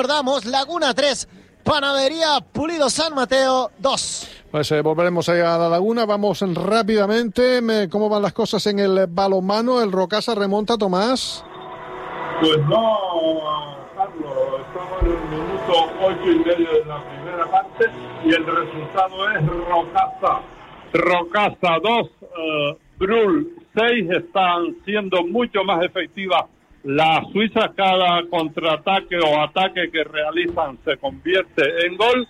Recordamos, Laguna 3, Panadería Pulido San Mateo 2. Pues volveremos ahí a la Laguna. Vamos rápidamente. ¿Cómo van las cosas en el balonmano? ¿El Rocasa remonta, Tomás? Pues no, Carlos. Estamos en el minuto 8:30 de la primera parte y el resultado es Rocasa 2, Brul 6. Están siendo mucho más efectivas las suizas. Cada contraataque o ataque que realizan se convierte en gol.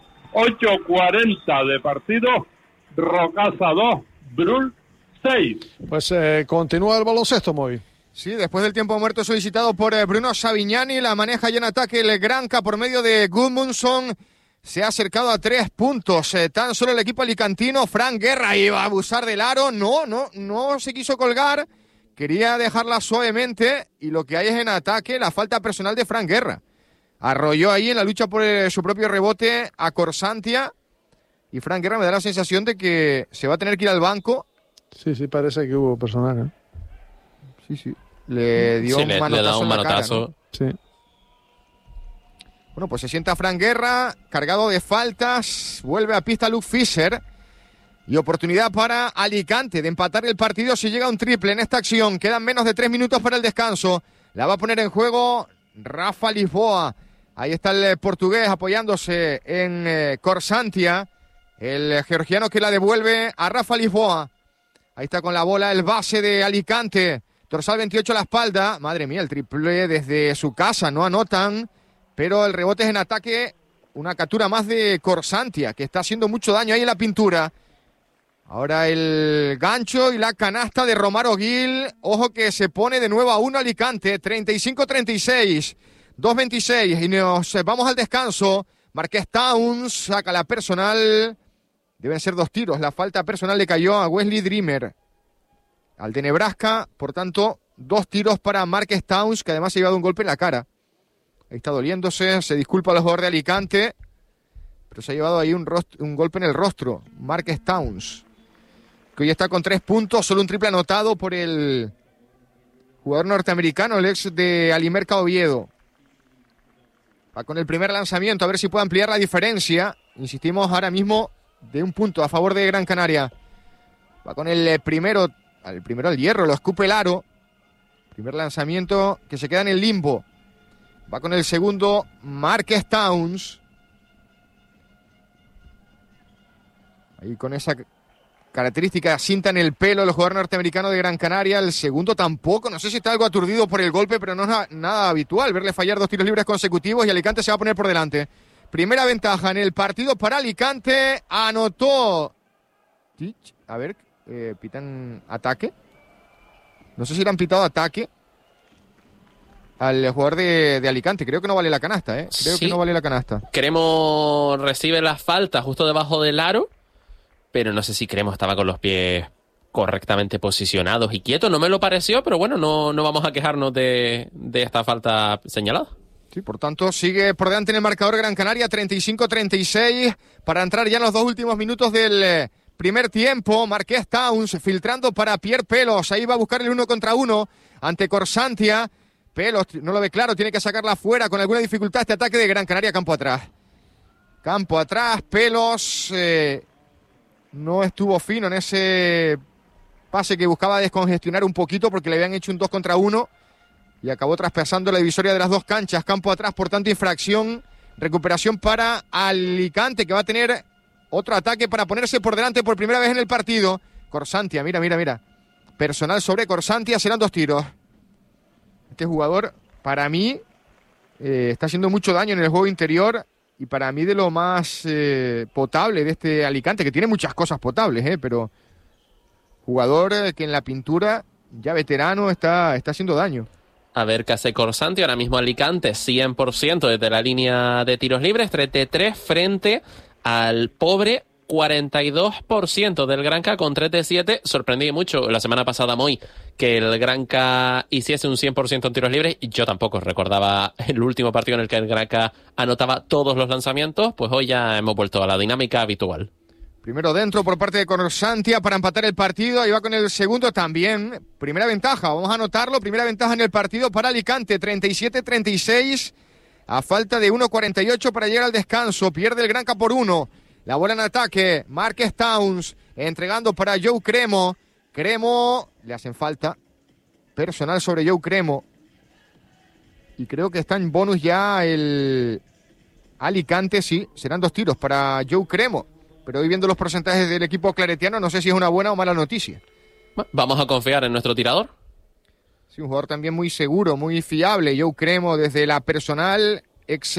8:40 de partido, Rocasa 2, Brul 6. Pues continúa el baloncesto, Moy. Sí, después del tiempo muerto solicitado por Bruno Savignani, la maneja ya en ataque el Granca por medio de Gudmundsson. Se ha acercado a 3 puntos. Tan solo el equipo alicantino. Frank Guerra iba a abusar del aro. No se quiso colgar. Quería dejarla suavemente. Y lo que hay es en ataque la falta personal de Frank Guerra. Arrolló ahí en la lucha por su propio rebote a Corsantia. Y Frank Guerra me da la sensación de que se va a tener que ir al banco. Sí, parece que hubo personal, ¿eh? Sí. Le dio un manotazo. Le da un manotazo. Cara, ¿no? Sí. Bueno, pues se sienta Frank Guerra, cargado de faltas. Vuelve a pista Luke Fischer. Y oportunidad para Alicante de empatar el partido si llega un triple en esta acción. Quedan menos de 3 minutos para el descanso. La va a poner en juego Rafa Lisboa. Ahí está el portugués apoyándose en Corsantia. El georgiano que la devuelve a Rafa Lisboa. Ahí está con la bola el base de Alicante. Dorsal 28 a la espalda. Madre mía, el triple desde su casa. No anotan. Pero el rebote es en ataque. Una captura más de Corsantia, que está haciendo mucho daño ahí en la pintura. Ahora el gancho y la canasta de Romaro Gil. Ojo que se pone de nuevo a 1 Alicante. 35-36. 2:26. Y nos vamos al descanso. Marqués Towns saca la personal. Deben ser 2 tiros. La falta personal le cayó a Wesley Dreamer, al de Nebraska. Por tanto, 2 tiros para Marqués Towns, que además se ha llevado un golpe en la cara. Ahí está doliéndose. Se disculpa a los jugadores de Alicante, pero se ha llevado ahí un golpe en el rostro. Marqués Towns, que hoy está con 3 puntos. Solo un triple anotado por el jugador norteamericano, el ex de Alimerca Oviedo. Va con el primer lanzamiento, a ver si puede ampliar la diferencia. Insistimos ahora mismo de 1 punto a favor de Gran Canaria. Va con el primero al hierro, lo escupe el aro. Primer lanzamiento que se queda en el limbo. Va con el segundo Marqués Towns. Ahí con esa característica cinta en el pelo el jugador norteamericano de Gran Canaria. El segundo tampoco, no sé si está algo aturdido por el golpe, pero no es nada habitual verle fallar 2 tiros libres consecutivos, y Alicante se va a poner por delante. Primera ventaja en el partido para Alicante. Anotó. A ver, pitan ataque. No sé si le han pitado ataque al jugador de Alicante. Creo que no vale la canasta, ¿eh? Creo que no vale la canasta. Cremo recibe la falta justo debajo del aro, pero no sé si Cremo estaba con los pies correctamente posicionados y quietos. No me lo pareció, pero bueno, no vamos a quejarnos de esta falta señalada. Sí, por tanto, sigue por delante en el marcador Gran Canaria, 35-36, para entrar ya en los 2 últimos minutos del primer tiempo. Marqués Towns filtrando para Pierre Pelos. Ahí va a buscar el 1 contra 1 ante Corsantia. Pelos no lo ve claro, tiene que sacarla afuera con alguna dificultad este ataque de Gran Canaria. Campo atrás. Campo atrás, Pelos no estuvo fino en ese pase que buscaba descongestionar un poquito porque le habían hecho un 2 contra 1 y acabó traspasando la divisoria de las 2 canchas. Campo atrás, por tanto, infracción. Recuperación para Alicante, que va a tener otro ataque para ponerse por delante por primera vez en el partido. Corsantia, mira. Personal sobre Corsantia, serán 2 tiros. Este jugador, para mí, está haciendo mucho daño en el juego interior y para mí de lo más potable de este Alicante, que tiene muchas cosas potables, pero jugador que en la pintura, ya veterano, está haciendo daño. A ver qué hace Corsantia. Ahora mismo Alicante 100% desde la línea de tiros libres, 33 frente al pobre 42% del Granca con 3 de 7. Sorprendí mucho la semana pasada, Moy, que el Granca hiciese un 100% en tiros libres. Y yo tampoco recordaba el último partido en el que el Granca anotaba todos los lanzamientos. Pues hoy ya hemos vuelto a la dinámica habitual. Primero dentro por parte de Corsantia para empatar el partido. Ahí va con el segundo también. Primera ventaja, vamos a anotarlo. Primera ventaja en el partido para Alicante. 37-36. A falta de 1.48 para llegar al descanso. Pierde el Granca por 1. La bola en ataque. Marques Towns entregando para Joe Cremo. Cremo, le hacen falta personal sobre Joe Cremo. Y creo que está en bonus ya el Alicante, sí. Serán 2 tiros para Joe Cremo. Pero hoy viendo los porcentajes del equipo claretiano, no sé si es una buena o mala noticia. Vamos a confiar en nuestro tirador. Sí, un jugador también muy seguro, muy fiable. Joe Cremo desde la personal, ex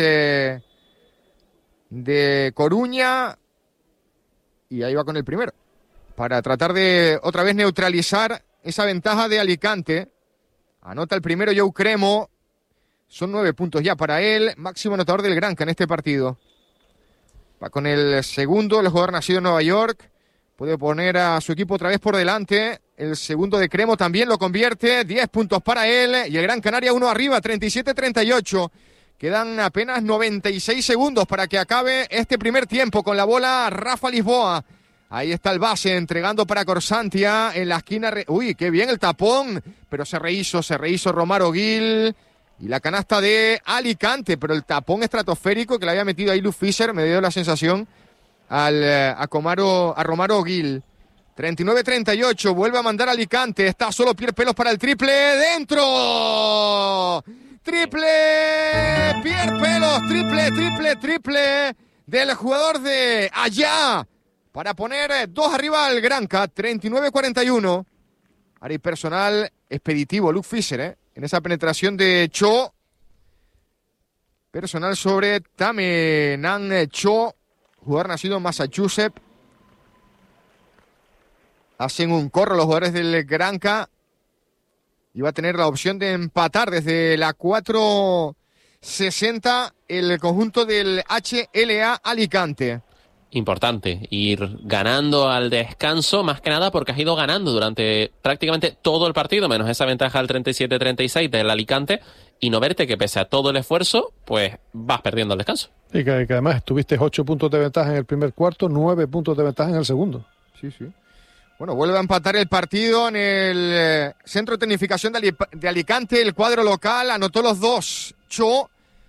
de Coruña. Y ahí va con el primero. Para tratar de otra vez neutralizar esa ventaja de Alicante. Anota el primero Joe Cremo. Son 9 puntos ya para él. Máximo anotador del Granca en este partido. Va con el segundo, el jugador nacido en Nueva York. Puede poner a su equipo otra vez por delante. El segundo de Cremo también lo convierte. 10 puntos para él. Y el Gran Canaria 1 arriba, 37-38. Quedan apenas 96 segundos para que acabe este primer tiempo. Con la bola Rafa Lisboa. Ahí está el base entregando para Corsantia en la esquina. Uy, qué bien el tapón. Pero se rehizo Romaro Gil. Y la canasta de Alicante. Pero el tapón estratosférico que le había metido ahí Luke Fischer me dio la sensación a Romaro Gil. 39-38. Vuelve a mandar Alicante. Está solo Pierre Pelos para el triple. ¡Dentro! Triple. Pierre Pelos. Triple del jugador de allá. Para poner 2 arriba al Granca, 39-41. Área personal expeditivo, Luke Fischer, en esa penetración de Cho. Personal sobre Tamenan Cho, jugador nacido en Massachusetts. Hacen un corro los jugadores del Granca. Y va a tener la opción de empatar desde la 4.60 el conjunto del HLA Alicante. Importante ir ganando al descanso, más que nada porque has ido ganando durante prácticamente todo el partido, menos esa ventaja al 37-36 del Alicante, y no verte que pese a todo el esfuerzo, pues vas perdiendo el descanso. Y que además tuviste 8 puntos de ventaja en el primer cuarto, 9 puntos de ventaja en el segundo. Sí. Bueno, vuelve a empatar el partido en el centro de tecnificación de Alicante, el cuadro local, anotó los 2, Cho,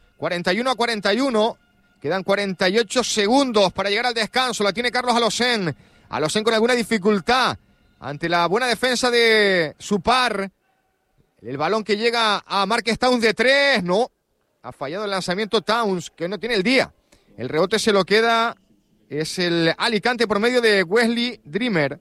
41-41. Quedan 48 segundos para llegar al descanso. La tiene Carlos Alocén. Alocén con alguna dificultad ante la buena defensa de su par. El balón que llega a Marques Towns de 3. No, ha fallado el lanzamiento Towns, que no tiene el día. El rebote se lo queda. Es el Alicante por medio de Wesley Dreamer.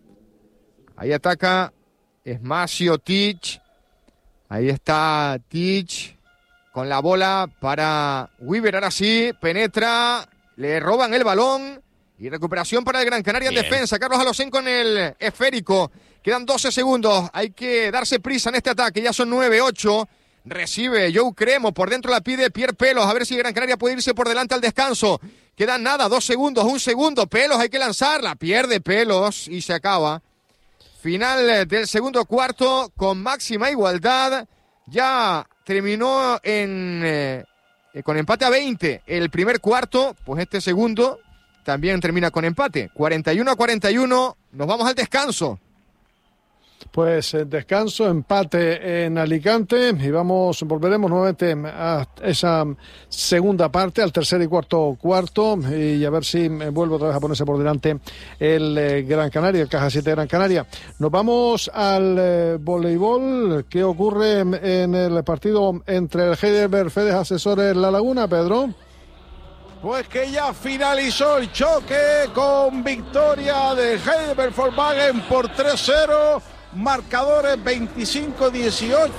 Ahí ataca Esmacio Tich. Ahí está Tich. Con la bola para Weaver, ahora sí, penetra, le roban el balón y recuperación para el Gran Canaria en defensa. Carlos Alocén con el esférico, quedan 12 segundos, hay que darse prisa en este ataque, ya son 9-8, recibe Joe Cremo, por dentro la pide Pierre Pelos, a ver si Gran Canaria puede irse por delante al descanso, quedan nada, 2 segundos, 1 segundo, Pelos hay que lanzarla, pierde Pelos y se acaba. Final del segundo cuarto con máxima igualdad, ya terminó con empate a 20 el primer cuarto, pues este segundo también termina con empate. 41-41, nos vamos al descanso. Pues descanso, empate en Alicante y volveremos nuevamente a esa segunda parte, al tercer y cuarto y a ver si vuelve otra vez a ponerse por delante el Gran Canaria, el Caja 7 Gran Canaria. Nos vamos al voleibol. ¿Qué ocurre en el partido entre el Heidelberg Fedes Asesores La Laguna, Pedro? Pues que ya finalizó el choque con victoria de Heidelberg Volkswagen por 3-0. Marcadores 25-18,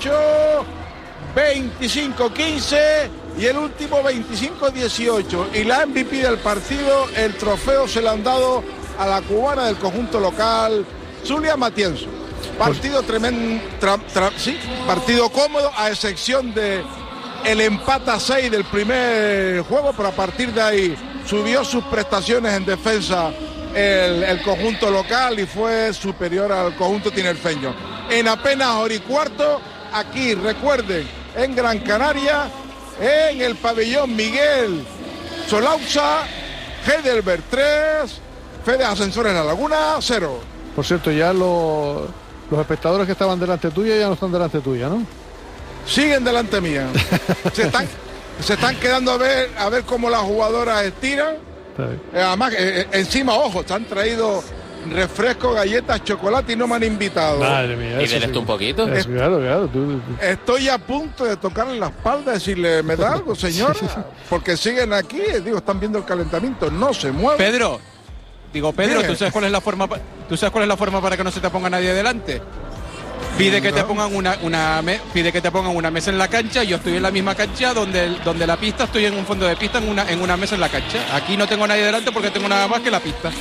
25-15 y el último 25-18. Y la MVP del partido, el trofeo se le han dado a la cubana del conjunto local, Zulia Matienzo. Partido tremendo, partido cómodo, a excepción de el empate a 6 del primer juego, pero a partir de ahí subió sus prestaciones en defensa el conjunto local y fue superior al conjunto tinerfeño. En apenas hora y cuarto, aquí, recuerden, en Gran Canaria, en el pabellón Miguel Solauza, Heidelberg 3, Fedes Asesores La Laguna 0. Por cierto, ya los espectadores que estaban delante tuya ya no están delante tuya, ¿no? Siguen delante mía. Se están quedando a ver cómo las jugadoras estiran. Además, encima, ojo, se han traído refresco, galletas, chocolate y no me han invitado. Madre mía. ¿Y de esto un poquito? Claro. Estoy a punto de tocarle la espalda y decirle, ¿me da algo, señor? Porque siguen aquí, digo, están viendo el calentamiento, no se mueven. Pedro, ¿tú sabes cuál es la forma? ¿Tú sabes cuál es la forma para que no se te ponga nadie delante? Pide que te pongan pide que te pongan una mesa en la cancha. Yo estoy en la misma cancha donde la pista, estoy en un fondo de pista en una mesa en la cancha. Aquí no tengo nadie delante porque tengo nada más que la pista.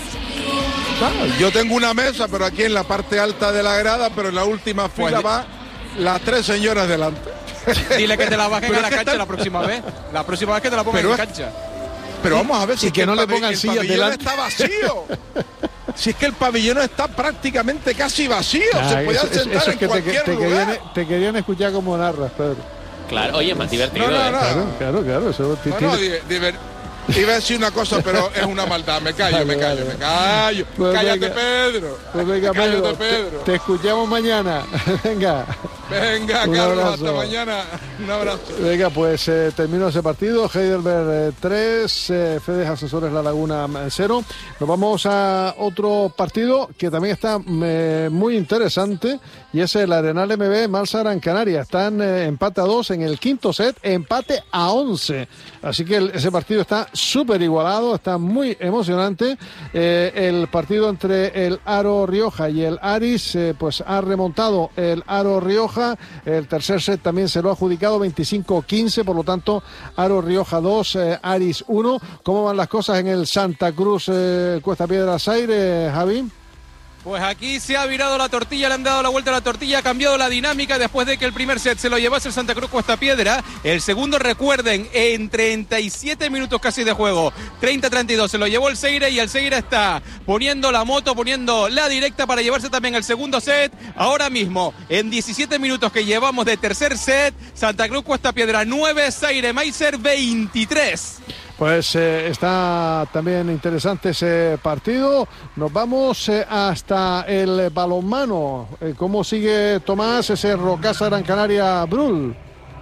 Yo tengo una mesa, pero aquí en la parte alta de la grada, pero en la última fila va las 3 señoras delante. Dile que te la bajen a la cancha la próxima vez. La próxima vez que te la pongan en cancha. Pero vamos a ver si que no le pongan sillas delante. Está vacío. Si es que el pabellón está prácticamente casi vacío, se podían sentar en cualquier lugar. Te querían escuchar como narras, Pedro. Claro, oye, más divertido. Claro. Eso iba a decir una cosa, pero es una maldad. Me callo. Pues cállate, venga, Pedro. Pues venga, cállate, Pedro. Te escuchamos mañana. Venga, Carlos, hasta mañana. Un abrazo. Venga, pues terminó ese partido. Heidelberg 3, Fede Asesores La Laguna 0. Nos vamos a otro partido que también está muy interesante, y es el Arenal MB Malsa Gran Canaria. Están empate a 2 en el quinto set, empate a 11. Así que ese partido está súper igualado, está muy emocionante. El partido entre el Aro Rioja y el Aris, pues ha remontado el Aro Rioja. El tercer set también se lo ha adjudicado 25-15, por lo tanto Aro Rioja 2, Aris 1. ¿Cómo van las cosas en el Santa Cruz Cuesta Piedras Aire, Javi? Pues aquí se ha virado la tortilla, le han dado la vuelta a la tortilla, ha cambiado la dinámica después de que el primer set se lo llevase el Santa Cruz Cuesta Piedra. El segundo, recuerden, en 37 minutos casi de juego, 30-32, se lo llevó el Seire, y el Seire está poniendo la moto, poniendo la directa para llevarse también el segundo set. Ahora mismo, en 17 minutos que llevamos de tercer set, Santa Cruz Cuesta Piedra 9, Seire Meiser 23. Pues está también interesante ese partido. Nos vamos hasta el balonmano. ¿Cómo sigue, Tomás, ese Rocasa Gran Canaria Brul?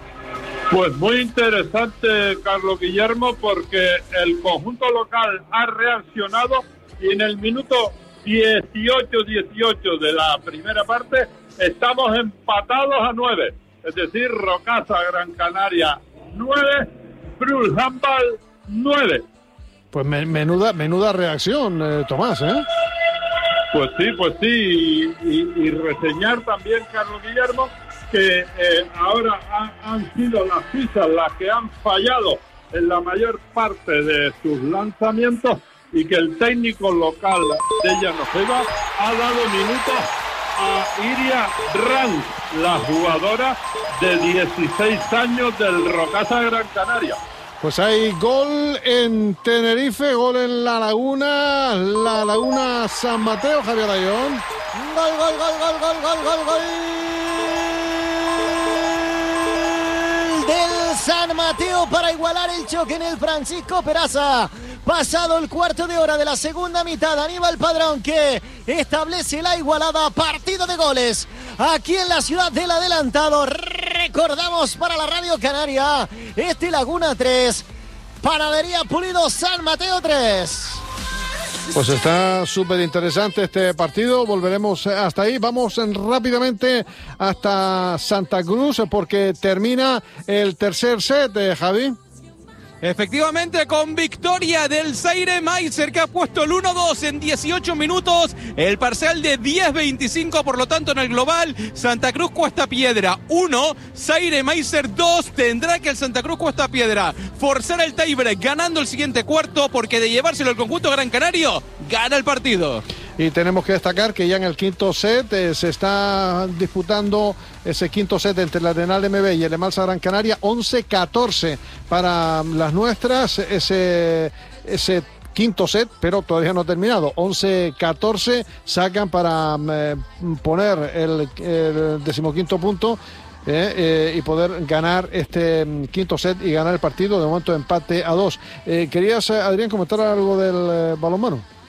Pues muy interesante, Carlos Guillermo, porque el conjunto local ha reaccionado y en el minuto 18 de la primera parte estamos empatados a 9. Es decir, Rocasa Gran Canaria 9, Brul Handball 9. Pues menuda reacción, Tomás, ¿eh? Pues sí, y reseñar también, Carlos Guillermo, que ahora han sido las suizas las que han fallado en la mayor parte de sus lanzamientos, y que el técnico local de Llanoseva ha dado minutos a Iria Ranz, la jugadora de 16 años del Rocasa Gran Canaria. Pues hay gol en Tenerife, gol en La Laguna San Mateo, Javier Ayón. Gol del San Mateo para igualar el choque en el Francisco Peraza. Pasado el cuarto de hora de la segunda mitad, Aníbal Padrón, que establece la igualada. Partido de goles aquí en la ciudad del adelantado. Recordamos para la Radio Canaria, Laguna 3, Panadería Pulido San Mateo 3. Pues está súper interesante este partido. Volveremos hasta ahí. Vamos rápidamente hasta Santa Cruz porque termina el tercer set, Javi. Efectivamente, con victoria del Seire Meiser, que ha puesto el 1-2 en 18 minutos, el parcial de 10-25, por lo tanto en el global, Santa Cruz Cuesta Piedra 1, Seire Meiser 2, tendrá que el Santa Cruz Cuesta Piedra forzar el tiebreak ganando el siguiente cuarto, porque de llevárselo el conjunto Gran Canario, gana el partido. Y tenemos que destacar que ya en el quinto set se está disputando ese quinto set entre el Arenal MB y el Emalsa Gran Canaria, 11-14 para las nuestras, ese quinto set, pero todavía no ha terminado. 11-14 sacan para poner el decimoquinto punto y poder ganar este quinto set y ganar el partido. De momento empate a 2. ¿Querías, Adrián, comentar algo del balonmano?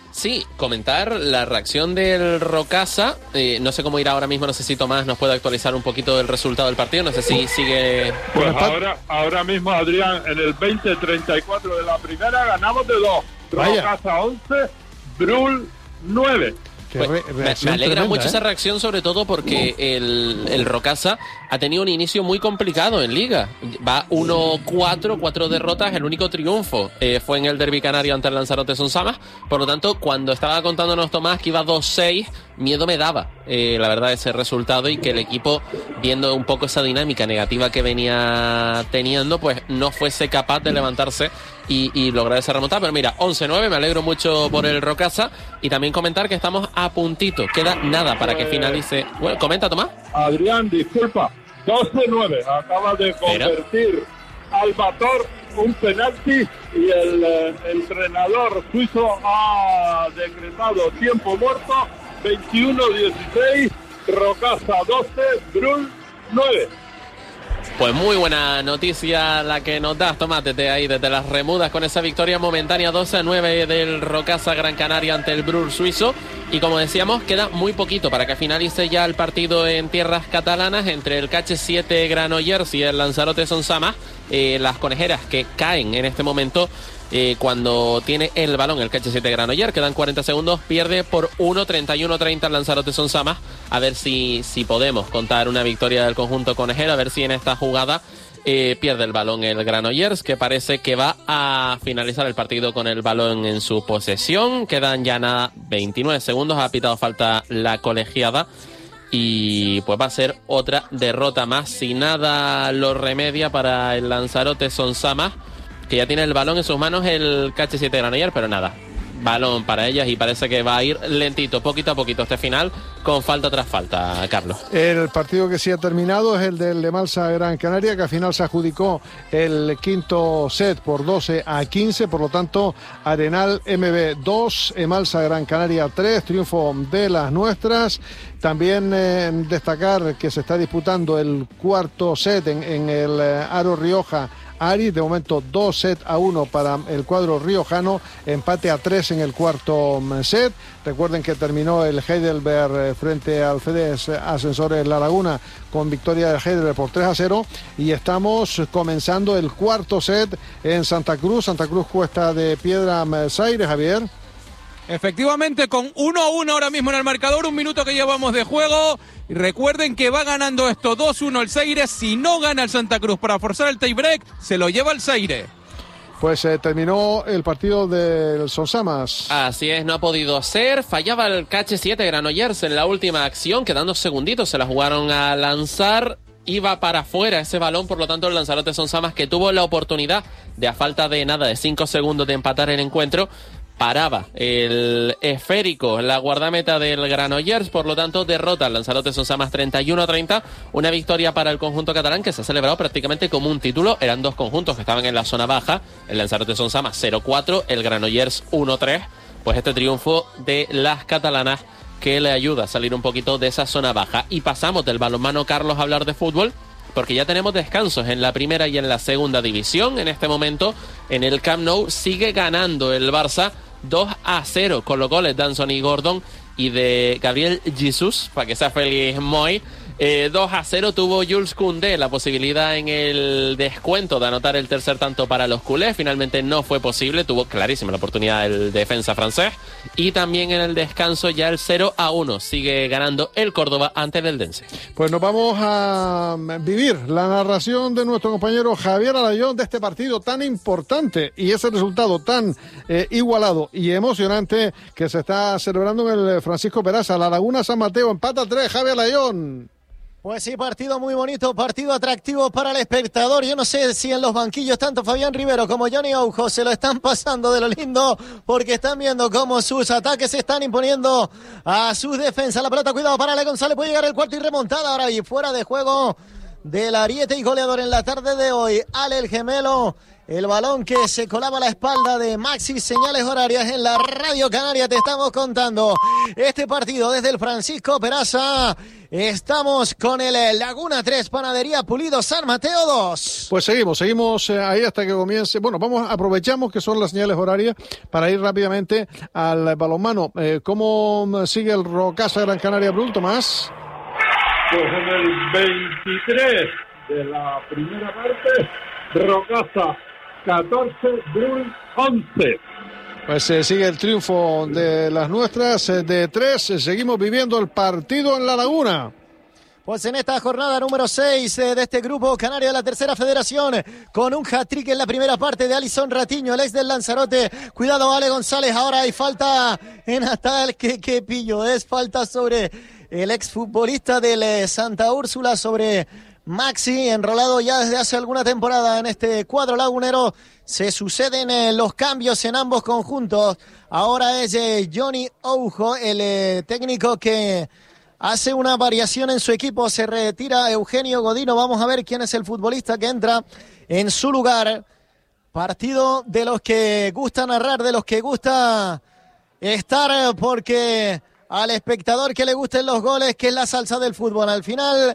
Sí, comentar la reacción del Rocasa. No sé cómo irá ahora mismo, no sé si Tomás nos puede actualizar un poquito del resultado del partido, no sé si sigue... Pues ahora mismo, Adrián, en el 20-34 de la primera ganamos de 2. Rocasa 11, Brul 9. Pues, me alegra mucho esa reacción, sobre todo porque el Rocasa ha tenido un inicio muy complicado en Liga. Va 1-4, 4 derrotas. El único triunfo fue en el Derbi Canario ante el Lanzarote Son Samas. Por lo tanto, cuando estaba contándonos Tomás que iba 2-6, miedo me daba, la verdad, ese resultado, y que el equipo, viendo un poco esa dinámica negativa que venía teniendo, pues no fuese capaz de levantarse y lograr esa remontada. Pero mira, 11-9, me alegro mucho por el Rocasa. Y también comentar que estamos a puntito, queda nada para que finalice. Bueno, comenta, Tomás. Adrián, disculpa, 12-9, acaba de convertir Albator un penalti y el entrenador suizo ha decretado tiempo muerto. 21-16, Rocasa 12, Brul 9. Pues muy buena noticia la que nos das, Tomás, desde ahí, desde las Remudas, con esa victoria momentánea 12-9 del Rocasa Gran Canaria ante el Brul suizo. Y como decíamos, queda muy poquito para que finalice ya el partido en tierras catalanas entre el KH7 Granollers y el Lanzarote Son Samas. Las conejeras que caen en este momento cuando tiene el balón el KH7 Granollers. Quedan 40 segundos, pierde por 1-31-30 el Lanzarote Son Samas. A ver si podemos contar una victoria del conjunto conejero, a ver si en esta jugada pierde el balón el Granollers, que parece que va a finalizar el partido con el balón en su posesión. Quedan ya nada 29 segundos, ha pitado falta la colegiada y pues va a ser otra derrota más, si nada lo remedia, para el Lanzarote Son Samas, que ya tiene el balón en sus manos el KH7 Granollers, pero nada, balón para ellas y parece que va a ir lentito, poquito a poquito este final, con falta tras falta, Carlos. El partido que sí ha terminado es el del Emalsa Gran Canaria, que al final se adjudicó el quinto set por 12-15, por lo tanto Arenal MB 2, Emalsa Gran Canaria 3, triunfo de las nuestras. También destacar que se está disputando el cuarto set en el Aro Rioja Ari, de momento 2-1 para el cuadro riojano, empate a 3 en el cuarto set. Recuerden que terminó el Heidelberg frente al FEDES Ascensores La Laguna con victoria del Heidelberg por 3-0, y estamos comenzando el cuarto set en Santa Cruz Cuesta de Piedra Zaire, Javier. Efectivamente, con 1-1 ahora mismo en el marcador, 1 minuto que llevamos de juego. Y recuerden que va ganando esto 2-1 el Zaire. Si no gana el Santa Cruz para forzar el tiebreak, se lo lleva el Zaire. Pues terminó el partido del Son Samas. Así es, no ha podido ser. Fallaba el KH7 Granollers en la última acción, quedando segunditos, se la jugaron a lanzar. Iba para afuera ese balón, por lo tanto el Lanzarote Son Samas, que tuvo la oportunidad de, a falta de nada, de 5 segundos de empatar el encuentro, paraba el esférico, la guardameta del Granollers, por lo tanto derrota al Lanzarote Son Samas 31-30, una victoria para el conjunto catalán que se ha celebrado prácticamente como un título. Eran dos conjuntos que estaban en la zona baja, el Lanzarote Son Samas 0-4, el Granollers 1-3, pues este triunfo de las catalanas que le ayuda a salir un poquito de esa zona baja. Y pasamos del balonmano, Carlos, a hablar de fútbol, porque ya tenemos descansos en la primera y en la segunda división. En este momento en el Camp Nou sigue ganando el Barça 2-0 con los goles de Anthony Gordon y de Gabriel Jesus, para que sea feliz Moy. 2-0 tuvo Jules Koundé la posibilidad en el descuento de anotar el tercer tanto para los culés. Finalmente no fue posible, tuvo clarísima la oportunidad el defensa francés. Y también en el descanso ya el 0-1 sigue ganando el Córdoba ante el Eldense. Pues nos vamos a vivir la narración de nuestro compañero Javier Alayón de este partido tan importante y ese resultado tan igualado y emocionante que se está celebrando en el Francisco Peraza. La Laguna San Mateo empata 3, Javier Alayón. Pues sí, partido muy bonito, partido atractivo para el espectador. Yo no sé si en los banquillos tanto Fabián Rivero como Johnny Aujo se lo están pasando de lo lindo, porque están viendo cómo sus ataques se están imponiendo a sus defensas. La pelota, cuidado para Ale González, puede llegar el cuarto y remontada ahora, y fuera de juego del ariete y goleador en la tarde de hoy, Ale el gemelo. El balón que se colaba a la espalda de Maxi, señales horarias en la Radio Canaria. Te estamos contando este partido desde el Francisco Peraza Estamos con el Laguna 3, Panadería Pulido, San Mateo 2. Pues seguimos ahí hasta que comience. Bueno, aprovechamos que son las señales horarias para ir rápidamente al balonmano. ¿Cómo sigue el Rocasa Gran Canaria Brul, Tomás? Pues en el 23 de la primera parte, Rocasa 14, Brul 11. Pues sigue el triunfo de las nuestras de 3. Seguimos viviendo el partido en La Laguna. Pues en esta jornada número 6 de este grupo canario de la tercera federación, con un hat-trick en la primera parte de Alison Ratiño, el ex del Lanzarote. Cuidado, Ale González, ahora hay falta en Natal, que pillo, es falta sobre el exfutbolista del Santa Úrsula, sobre Maxi, enrolado ya desde hace alguna temporada en este cuadro lagunero. Se suceden los cambios en ambos conjuntos. Ahora es Johnny Oujo, el técnico que hace una variación en su equipo. Se retira Eugenio Godino. Vamos a ver quién es el futbolista que entra en su lugar. Partido de los que gusta narrar, de los que gusta estar, porque al espectador que le gusten los goles, que es la salsa del fútbol. Al final,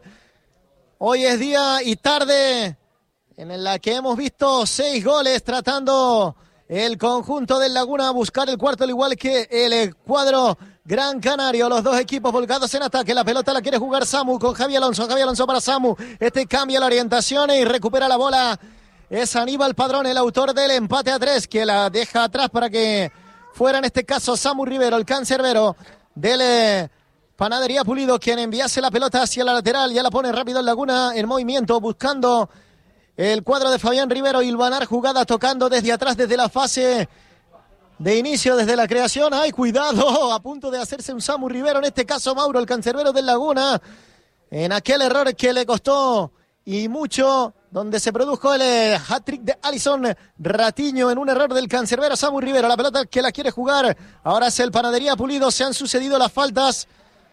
hoy es día y tarde en la que hemos visto 6 goles, tratando el conjunto del Laguna a buscar el cuarto, al igual que el cuadro Gran Canario. Los dos equipos volcados en ataque. La pelota la quiere jugar Samu con Javi Alonso. Javi Alonso para Samu. Este cambia la orientación y recupera la bola. Es Aníbal Padrón, el autor del empate a 3, que la deja atrás para que fuera en este caso Samu Rivero, el cancerbero del Panadería Pulido, quien enviase la pelota hacia la lateral. Ya la pone rápido el Laguna en movimiento, buscando el cuadro de Fabián Rivero. Hilvanar jugada, tocando desde atrás, desde la fase de inicio, desde la creación. ¡Ay, cuidado! A punto de hacerse un Samu Rivero, en este caso Mauro, el cancerbero del Laguna, en aquel error que le costó y mucho, donde se produjo el hat-trick de Alison Ratiño, en un error del cancerbero Samu Rivero. La pelota que la quiere jugar ahora es el Panadería Pulido. Se han sucedido las faltas.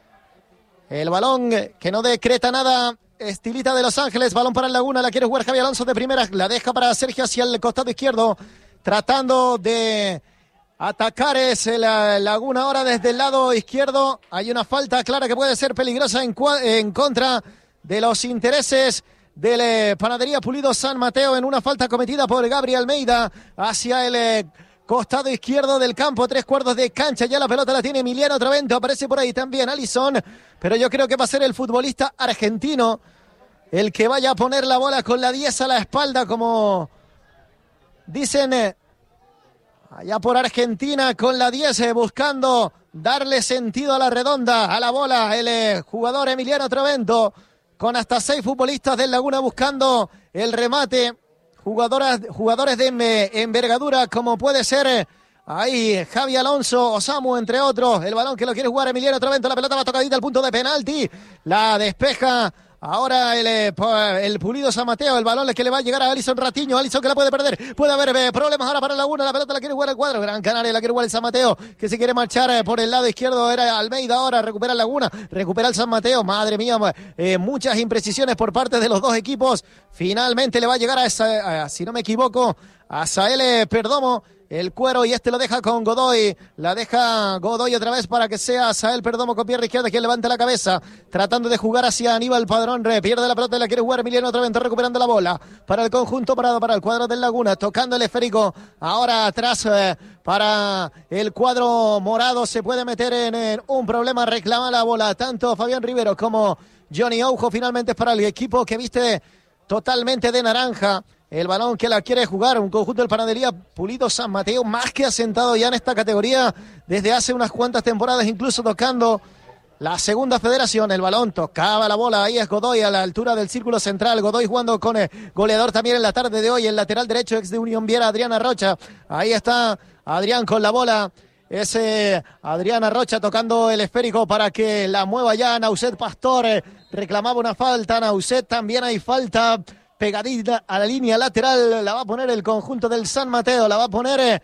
El balón que no decreta nada, Estilita de Los Ángeles. Balón para el Laguna, la quiere jugar Javi Alonso de primera. La deja para Sergio hacia el costado izquierdo, tratando de atacar es el Laguna ahora desde el lado izquierdo. Hay una falta clara que puede ser peligrosa en contra de los intereses del Panadería Pulido San Mateo, en una falta cometida por Gabriel Almeida hacia el costado izquierdo del campo, 3/4 de cancha. Ya la pelota la tiene Emiliano Trovento, aparece por ahí también Alison, pero yo creo que va a ser el futbolista argentino el que vaya a poner la bola con la 10 a la espalda, como dicen allá por Argentina, con la 10, buscando darle sentido a la redonda, a la bola, el jugador Emiliano Trovento, con hasta 6 futbolistas del Laguna buscando el remate. Jugadores de envergadura, como puede ser ahí Javi Alonso o Samu, entre otros. El balón que lo quiere jugar Emiliano Trovento. La pelota va tocadita al punto de penalti. La despeja ahora el Pulido San Mateo. El balón que le va a llegar a Alison Ratiño. Alison que la puede perder. Puede haber problemas ahora para el Laguna. La pelota la quiere jugar el cuadro Gran Canaria. La quiere jugar el San Mateo, que se quiere marchar por el lado izquierdo. Era Almeida ahora. Recupera el Laguna. Recupera el San Mateo. Madre mía, muchas imprecisiones por parte de los dos equipos. Finalmente le va a llegar si no me equivoco, a Sael Perdomo. El cuero, y lo deja con Godoy. La deja Godoy otra vez para que sea Sael Perdomo con pierna izquierda, quien levanta la cabeza, tratando de jugar hacia Aníbal Padrón. Pierde la pelota y la quiere jugar Emiliano Trovento, recuperando la bola para el conjunto parado, para el cuadro del Laguna, tocando el esférico. Ahora atrás para el cuadro morado. Se puede meter en un problema, reclama la bola tanto Fabián Rivero como Johnny Oujo. Finalmente es para el equipo que viste totalmente de naranja. El balón que la quiere jugar un conjunto del Panadería Pulido San Mateo, más que asentado ya en esta categoría desde hace unas cuantas temporadas, incluso tocando la segunda federación. El balón tocaba la bola, ahí es Godoy a la altura del círculo central. Godoy jugando con el goleador también en la tarde de hoy, el lateral derecho ex de Unión Viera, Adrián Arrocha. Ahí está Adrián con la bola. Ese Adrián Arrocha tocando el esférico para que la mueva ya Nauset Pastor. Reclamaba una falta Nauset, también hay falta pegadita a la línea lateral. La va a poner el conjunto del San Mateo, la va a poner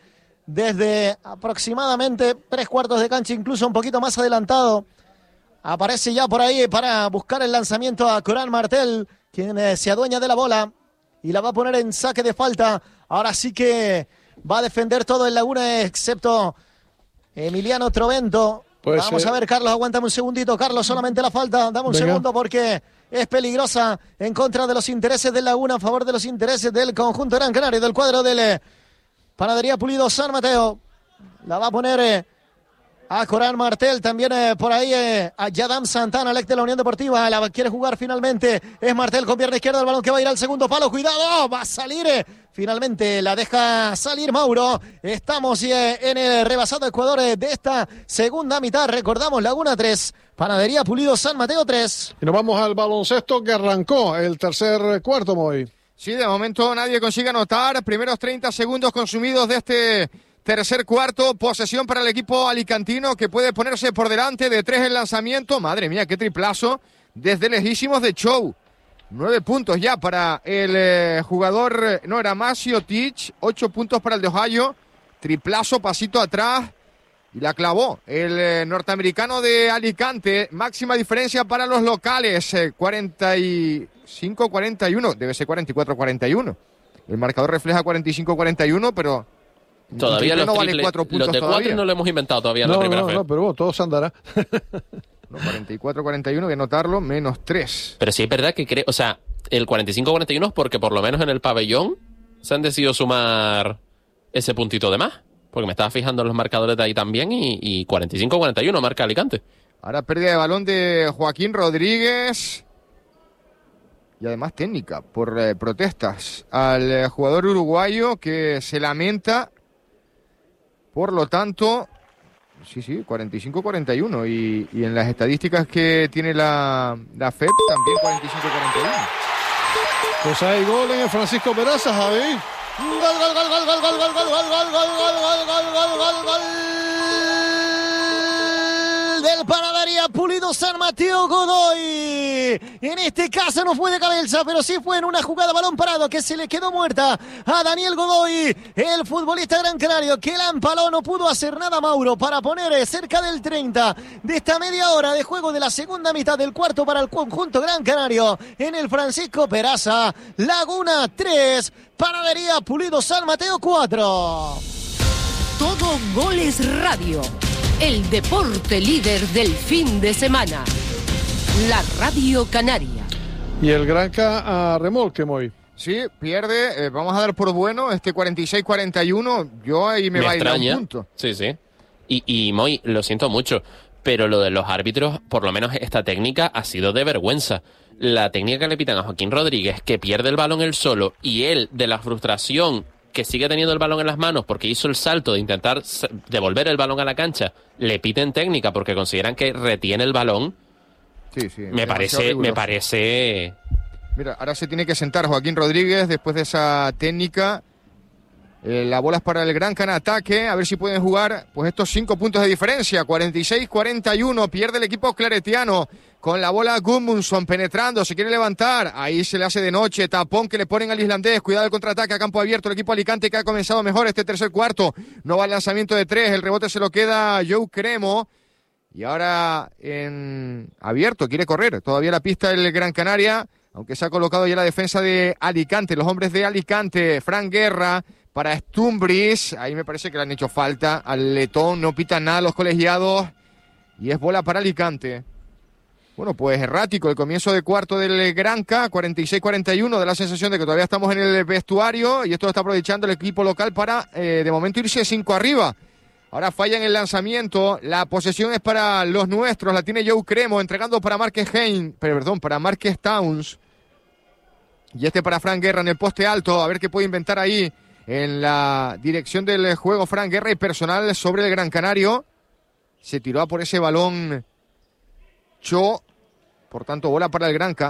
desde aproximadamente 3/4 de cancha, incluso un poquito más adelantado. Aparece ya por ahí para buscar el lanzamiento a Corán Martel, quien se adueña de la bola y la va a poner en saque de falta. Ahora sí que va a defender todo el Laguna, excepto Emiliano Trovento. Pues, vamos a ver, Carlos, aguántame un segundito. Carlos, solamente la falta. Dame un segundo porque es peligrosa en contra de los intereses del Laguna, a favor de los intereses del conjunto Gran Canaria, del cuadro del Panadería Pulido San Mateo. La va a poner a Corán Martel, también por ahí a Yadam Santana, el ex de la Unión Deportiva. La quiere jugar finalmente. Es Martel con pierna izquierda, el balón que va a ir al segundo palo. Cuidado, va a salir. Finalmente la deja salir Mauro. Estamos en el rebasado Ecuador de esta segunda mitad. Recordamos, Laguna 3, Panadería Pulido San Mateo 3. Y nos vamos al baloncesto que arrancó el tercer cuarto, Moy. Sí, de momento nadie consigue anotar. Primeros 30 segundos consumidos de este tercer cuarto. Posesión para el equipo alicantino que puede ponerse por delante de 3 en lanzamiento. Madre mía, qué triplazo desde lejísimos de Show. 9 puntos ya para el jugador, no era Masio Tich. 8 puntos para el de Ohio. Triplazo, pasito atrás. Y la clavó el norteamericano de Alicante. Máxima diferencia para los locales. 45-41. Debe ser 44-41. El marcador refleja 45-41, pero todavía los, no triple, vale 4 puntos los de 4 todavía. no lo hemos inventado todavía en la primera fe. No, pero bueno, todo se andará. No, 44-41, voy a anotarlo, menos 3. Pero sí es verdad que creo, o sea, el 45-41 es porque por lo menos en el pabellón se han decidido sumar ese puntito de más. Porque me estaba fijando en los marcadores de ahí también y 45-41 marca Alicante. Ahora pérdida de balón de Joaquín Rodríguez. Y además técnica por protestas al jugador uruguayo que se lamenta. Por lo tanto, sí, 45-41. Y en las estadísticas que tiene la FEP también 45-41. Pues hay gol en el Francisco Peraza, Javi. Gol del Panadería Pulido San Mateo Godoy. En este caso no fue de cabeza, pero sí fue en una jugada balón parado que se le quedó muerta a Daniel Godoy, el futbolista gran canario, que la empaló. No pudo hacer nada Mauro para poner cerca del 30 de esta media hora de juego de la segunda mitad del cuarto para el conjunto gran canario en el Francisco Peraza. Laguna 3, Panadería Pulido San Mateo 4. Todo Goles Radio, el deporte líder del fin de semana. La Radio Canaria. Y el Granca a remolque, Moy. Sí, pierde. Vamos a dar por bueno este 46-41. Yo ahí me va a ir a un punto. Sí. Y Moy, lo siento mucho, pero lo de los árbitros, por lo menos esta técnica, ha sido de vergüenza. La técnica que le pitan a Joaquín Rodríguez, que pierde el balón él solo, y él, de la frustración que sigue teniendo el balón en las manos porque hizo el salto de intentar devolver el balón a la cancha, le piten técnica porque consideran que retiene el balón. Sí. Me parece. Mira, ahora se tiene que sentar Joaquín Rodríguez después de esa técnica. La bola es para el Gran Cana ataque. A ver si pueden jugar pues estos 5 puntos de diferencia. 46-41. Pierde el equipo claretiano. Con la bola Gudmundsson penetrando. Se quiere levantar. Ahí se le hace de noche. Tapón que le ponen al islandés. Cuidado el contraataque a campo abierto. El equipo Alicante que ha comenzado mejor este tercer cuarto. No va el lanzamiento de 3. El rebote se lo queda Joe Cremo. Y ahora en abierto. Quiere correr. Todavía la pista del Gran Canaria. Aunque se ha colocado ya la defensa de Alicante. Los hombres de Alicante. Fran Guerra para Stumbris. Ahí me parece que le han hecho falta al letón. No pitan nada los colegiados. Y es bola para Alicante. Bueno, pues errático el comienzo de cuarto del Granca. 46-41. Da la sensación de que todavía estamos en el vestuario. Y esto lo está aprovechando el equipo local para, de momento, irse 5 arriba. Ahora falla en el lanzamiento. La posesión es para los nuestros. La tiene Joe Cremo entregando para Márquez para Márquez Towns. Y este para Fran Guerra en el poste alto. A ver qué puede inventar ahí en la dirección del juego Fran Guerra y personal sobre el Gran Canario. Se tiró a por ese balón Cho. Por tanto, bola para el Granca.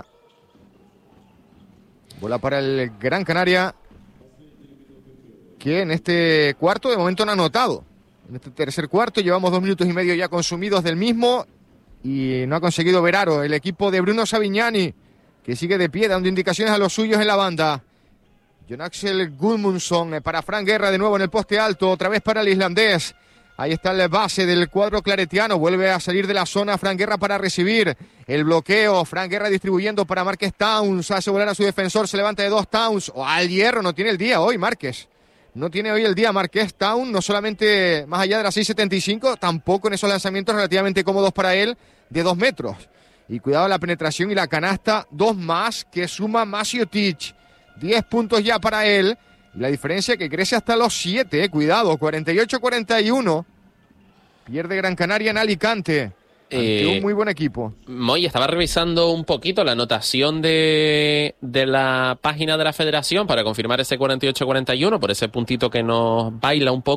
Bola para el Gran Canaria. Que en este cuarto de momento no ha anotado. En este tercer cuarto llevamos 2 minutos y medio ya consumidos del mismo. Y no ha conseguido Veraro. El equipo de Bruno Savignani, que sigue de pie, dando indicaciones a los suyos en la banda. Jon Axel Gudmundsson para Fran Guerra de nuevo en el poste alto. Otra vez para el islandés. Ahí está el base del cuadro claretiano. Vuelve a salir de la zona Fran Guerra para recibir el bloqueo. Fran Guerra distribuyendo para Márquez Towns. Hace volar a su defensor. Se levanta de 2 Towns. O al hierro. No tiene el día hoy Márquez. no tiene hoy el día Marqués Town, no solamente más allá de las 6.75, tampoco en esos lanzamientos relativamente cómodos para él de 2 metros. Y cuidado la penetración y la canasta, 2 más que suma Masiotic. 10 puntos ya para él. Y la diferencia que crece hasta los 7, cuidado, 48-41. Pierde Gran Canaria en Alicante. Ante un muy buen equipo. Moy, estaba revisando un poquito la anotación de la página de la federación para confirmar ese 48-41, por ese puntito que nos baila un poco.